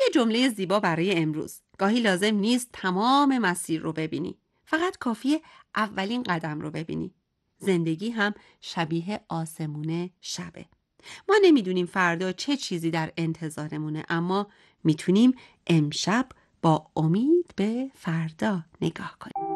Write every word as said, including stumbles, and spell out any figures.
یه جمله زیبا برای امروز. گاهی لازم نیست تمام مسیر رو ببینی. فقط کافیه اولین قدم رو ببینی. زندگی هم شبیه آسمون شبه. ما نمیدونیم فردا چه چیزی در انتظارمونه، اما میتونیم امشب با امید به فردا نگاه کنیم.